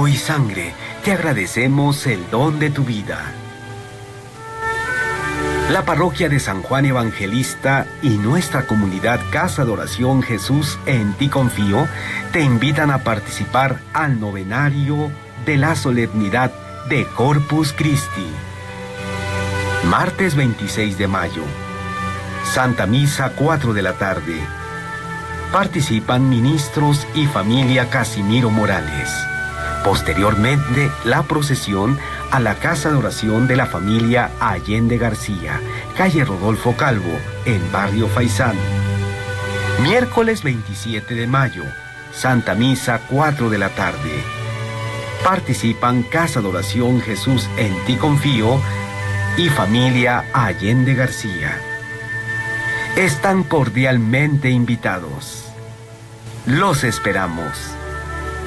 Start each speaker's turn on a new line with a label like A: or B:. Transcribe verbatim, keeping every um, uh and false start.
A: y sangre, te agradecemos el don de tu vida. La parroquia de San Juan Evangelista y nuestra comunidad Casa de Oración Jesús en ti confío te invitan a participar al novenario de la solemnidad de Corpus Christi. Martes veintiséis de mayo. Santa Misa, cuatro de la tarde. Participan ministros y familia Casimiro Morales. Posteriormente, la procesión a la Casa de Oración de la familia Allende García, calle Rodolfo Calvo, en Barrio Faisán. Miércoles veintisiete de mayo, Santa Misa, cuatro de la tarde. Participan Casa de Oración Jesús en ti confío y familia Allende García. Están cordialmente invitados. Los esperamos.